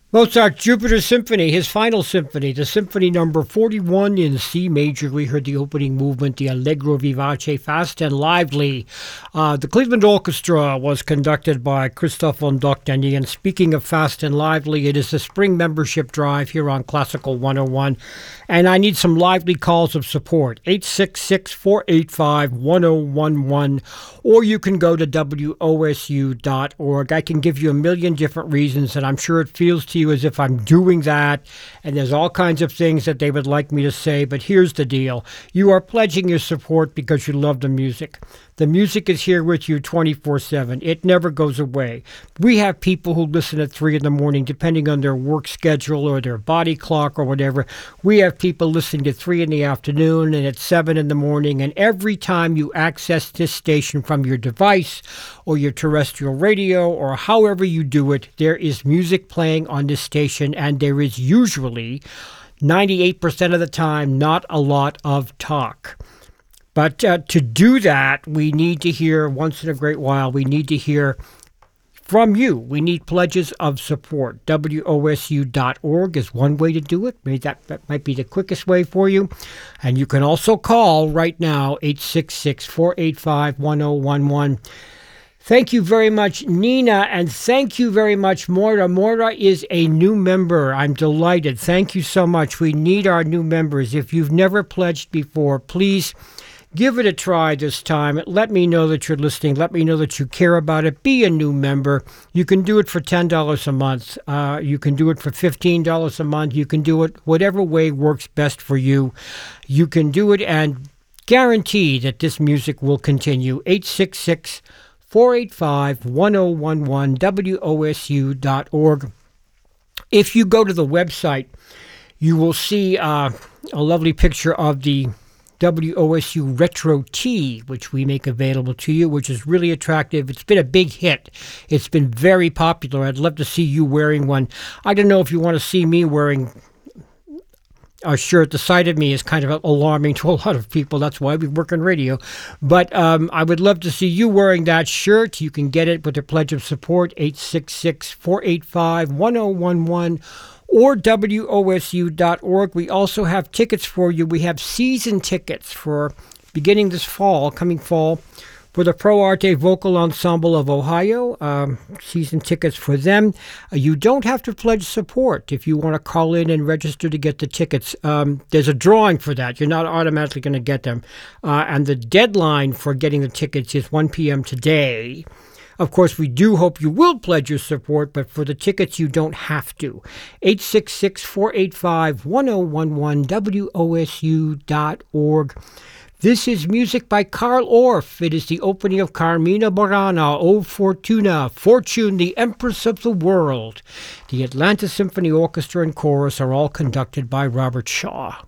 Mozart's Jupiter Symphony, his final symphony, the Symphony Number 41 in C major. We heard the opening movement, the Allegro vivace, fast and lively. The Cleveland Orchestra was conducted by Christoph von Dochteny. And speaking of fast and lively, it is the spring membership drive here on Classical 101. And I need some lively calls of support, 866-485-1011, or you can go to WOSU.org. I can give you a million different reasons, and I'm sure it feels to you as if I'm doing that, and there's all kinds of things that they would like me to say, but here's the deal. You are pledging your support because you love the music. The music is here with you 24/7. It never goes away. We have people who listen at 3 in the morning, depending on their work schedule or their body clock or whatever. We have people listening at 3 in the afternoon and at 7 in the morning. And every time you access this station from your device or your terrestrial radio or however you do it, there is music playing on this station, and there is usually 98% of the time not a lot of talk. But to do that, we need to hear, once in a great while, we need to hear from you. We need pledges of support. WOSU.org is one way to do it. Maybe that might be the quickest way for you. And you can also call right now, 866-485-1011. Thank you very much, Nina, and thank you very much, Moira. Moira is a new member. I'm delighted. Thank you so much. We need our new members. If you've never pledged before, please give it a try this time. Let me know that you're listening. Let me know that you care about it. Be a new member. You can do it for $10 a month. You can do it for $15 a month. You can do it whatever way works best for you. You can do it and guarantee that this music will continue. 866-485-1011, WOSU.org. If you go to the website, you will see a lovely picture of the WOSU Retro Tee, which we make available to you, which is really attractive. It's been a big hit. It's been very popular. I'd love to see you wearing one. I don't know if you want to see me wearing a shirt. The sight of me is kind of alarming to a lot of people. That's why we work on radio. But I would love to see you wearing that shirt. You can get it with a pledge of support, 866-485-1011. or WOSU.org. We also have tickets for you. We have season tickets for beginning this fall, coming fall, for the Pro Arte Vocal Ensemble of Ohio. Season tickets for them. You don't have to pledge support if you want to call in and register to get the tickets. There's a drawing for that. You're not automatically going to get them. And the deadline for getting the tickets is 1 p.m. today. Of course, we do hope you will pledge your support, but for the tickets, you don't have to. 866-485-1011, WOSU.org. This is music by Carl Orff. It is the opening of Carmina Burana, O Fortuna, Fortune, the Empress of the World. The Atlanta Symphony Orchestra and Chorus are all conducted by Robert Shaw.